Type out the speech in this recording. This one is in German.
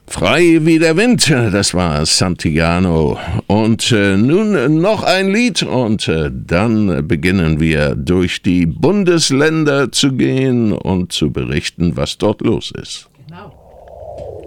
Frei wie der Wind, das war Santillano. Und nun noch ein Lied und dann beginnen wir durch die Bundesländer zu gehen und zu berichten, was dort los ist.